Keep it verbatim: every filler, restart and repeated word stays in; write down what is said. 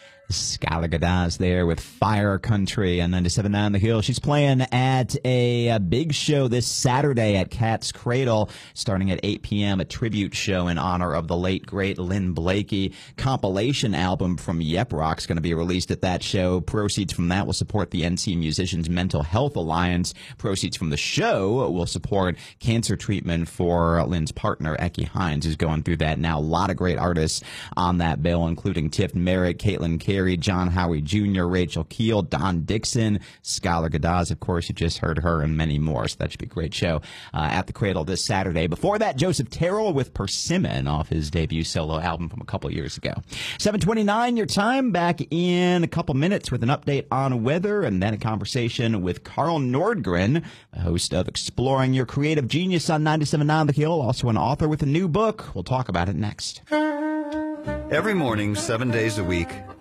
Skylar Gadaz there with Fire Country on ninety-seven point nine The Hill. She's playing at a, a big show this Saturday at Cat's Cradle, starting at eight p.m., a tribute show in honor of the late, great Lynn Blakey. Compilation album from Yep Rock's going to be released at that show. Proceeds from that will support the N C Musicians Mental Health Alliance. Proceeds from the show will support cancer treatment for Lynn's partner, Ecky Hines, who's going through that now. A lot of great artists on that bill, including Tiff Merritt, Caitlin Carey, John Howie Junior, Rachel Keel, Don Dixon, Skylar Gadaz, of course, you just heard her, and many more. So that should be a great show uh, at the Cradle this Saturday. Before that, Joseph Terrell with Persimmon off his debut solo album from a couple years ago. seven twenty-nine, your time. Back in a couple minutes with an update on weather and then a conversation with Carl Nordgren, the host of Exploring Your Creative Genius on ninety-seven point nine The Hill, also an author with a new book. We'll talk about it next. Every morning, seven days a week,